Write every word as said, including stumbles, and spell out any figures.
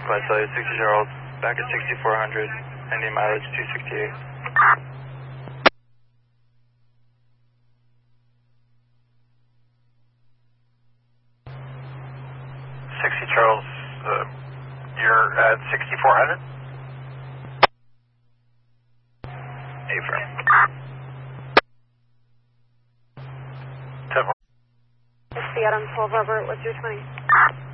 Combined Cellular sixty Charles, back at sixty-four hundred, ending mileage two sixty-eight. sixty Charles, uh, you're at sixty-four hundred? Affirm. It's the Adam twelve Robert, what's your twenty?